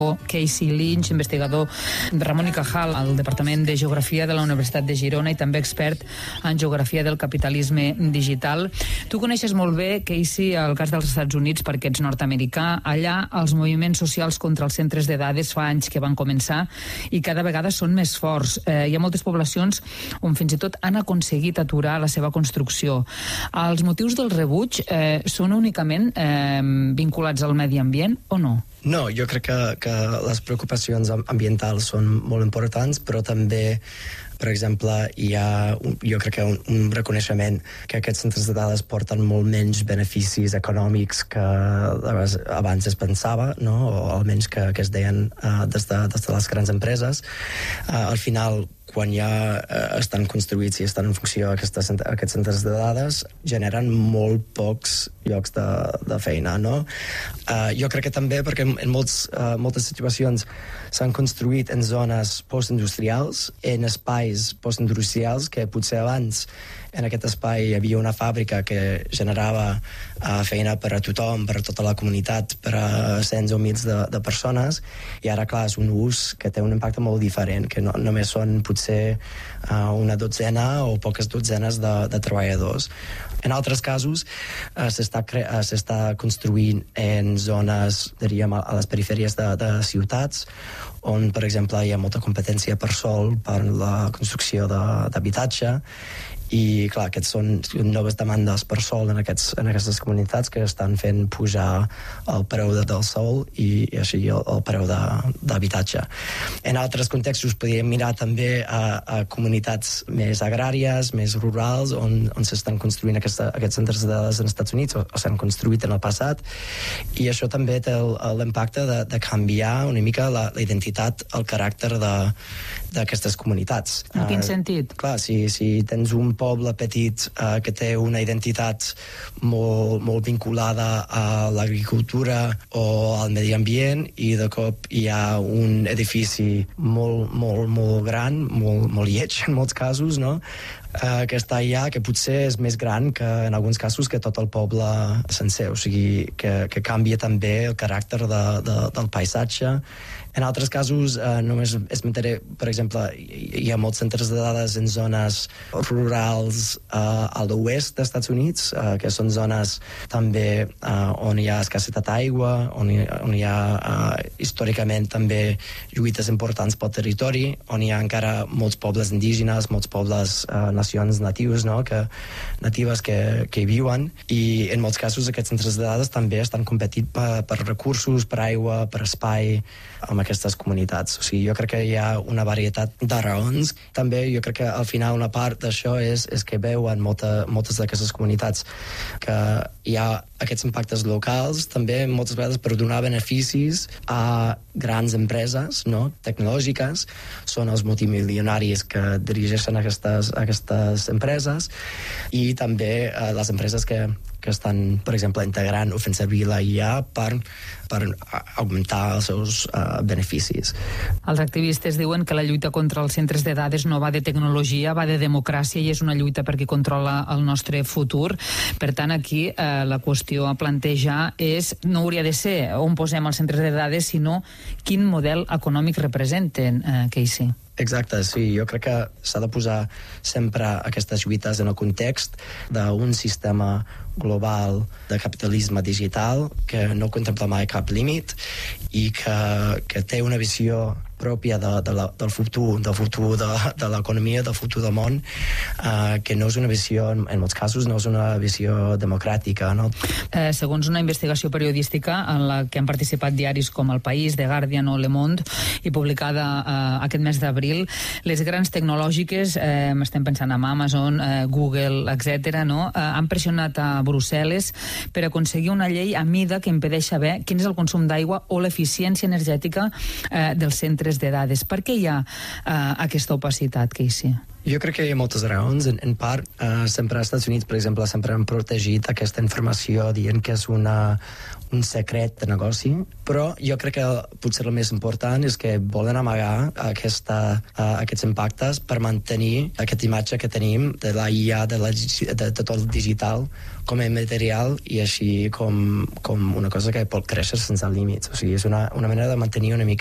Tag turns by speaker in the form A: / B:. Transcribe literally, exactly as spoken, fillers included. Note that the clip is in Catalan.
A: Casey Lynch, investigador de Ramon y Cajal al Departament de Geografia de la Universitat de Girona i també expert en geografia del capitalisme digital. Tu coneixes molt bé, Casey, el cas dels Estats Units perquè ets nord-americà. Allà els moviments socials contra els centres de dades fa anys que van començar i cada vegada són més forts. Eh, hi ha moltes poblacions on fins i tot han aconseguit aturar la seva construcció. Els motius del rebuig eh, són únicament eh, vinculats al medi ambient o no?
B: No, jo crec que, que les preocupacions ambientals són molt importants, però també, per exemple, hi ha, jo crec que un, un reconeixement que aquests centres de dades porten molt menys beneficis econòmics que abans es pensava, no? O almenys que, que es deien uh, des, de, des de les grans empreses. Uh, al final, quan ja uh, estan construïts i estan en funció aquestes, aquests centres de dades, generen molt pocs llocs de, de feina, no? Uh, jo crec que també perquè en, en molts, uh, moltes situacions s'han construït en zones postindustrials, en espais postindustrials que potser abans en aquest espai hi havia una fàbrica que generava uh, feina per a tothom, per a tota la comunitat, per a cents o mils de, de persones, i ara, clar, és un ús que té un impacte molt diferent, que no, només són potser uh, una dotzena o poques dotzenes de, de treballadors. En altres casos, uh, s'està, cre- uh, s'està construint en zones, diríem, a les perifèries de, de ciutats, on, per exemple, hi ha molta competència per sol, per la construcció de, d'habitatge, i clar, aquests són noves demandes per sol en, aquests, en aquestes comunitats que estan fent pujar el preu de, del sol i, i així el, el preu de, d'habitatge. En altres contextos podríem mirar també a, a comunitats més agràries, més rurals, on, on s'estan construint aquesta, aquests centres de dades als Estats Units o, o s'han construït en el passat, i això també té el, l'impacte de, de canviar una mica la, la identitat, el caràcter de, d'aquestes comunitats.
A: En quin uh, sentit?
B: Clar, si, si tens un poble petit uh, que té una identitat molt, molt vinculada a l'agricultura o al medi ambient, i de cop hi ha un edifici molt, molt, molt gran, molt, molt lleig en molts casos, no? Uh, que està allà, que potser és més gran que en alguns casos que tot el poble sencer, o sigui que, que canvia també el caràcter de, de, del paisatge. En altres casos, eh, només esmentaré, per exemple, hi ha molts centres de dades en zones rurals eh, a l'oest dels Estats Units, eh, que són zones també eh, on hi ha escassetat d'aigua, on hi, on hi ha eh, històricament també lluites importants pel territori, on hi ha encara molts pobles indígenes, molts pobles, eh, nacions natius, no? que, natives que, que hi viuen, i en molts casos aquests centres de dades també estan competint per, per recursos, per aigua, per espai, amb aquestes comunitats. O sigui, jo crec que hi ha una varietat de raons. També jo crec que al final una part d'això és, és que veuen molta, moltes d'aquestes comunitats que hi ha aquests impactes locals, també moltes vegades per donar beneficis a grans empreses, no? tecnològiques, són els multimilionaris que dirigeixen aquestes, aquestes empreses, i també eh, les empreses que, que estan, per exemple, integrant o fent servir la I A per, per augmentar els seus uh, beneficis.
A: Els activistes diuen que la lluita contra els centres de dades no va de tecnologia, va de democràcia, i és una lluita per qui controla el nostre futur. Per tant, aquí eh, la qüestió a plantejar és, no hauria de ser on posem els centres de dades, sinó quin model econòmic representen, eh, Casey.
B: Exacte, sí. Jo crec que s'ha de posar sempre aquestes lluites en el context d'un sistema global de capitalisme digital que no contempla mai cap límit i que, que té una visió pròpia de, de la, del futur, del futur de, de l'economia, del futur del món, eh, que no és una visió, en molts casos, no és una visió democràtica, no?
A: Eh, segons una investigació periodística en la que han participat diaris com El País, The Guardian o Le Monde, i publicada eh, aquest mes d'abril, les grans tecnològiques, eh, estem pensant en Amazon, eh, Google, etcètera, no? eh, han pressionat a Brussel·les per aconseguir una llei a mida que impedeix saber quin és el consum d'aigua o l'eficiència energètica eh, dels centres de dades. Per què hi ha eh, aquesta opacitat, Casey?
B: Jo crec que hi ha moltes raons. En, en part, eh, sempre als Estats Units, per exemple, sempre han protegit aquesta informació dient que és una, un secret de negoci, però jo crec que potser el més important és que volen amagar aquesta, uh, aquests impactes per mantenir aquesta imatge que tenim de la I A, de, la, de, de tot el digital, com a material i així com, com una cosa que pot créixer sense límits. O sigui, és una, una manera de mantenir una mica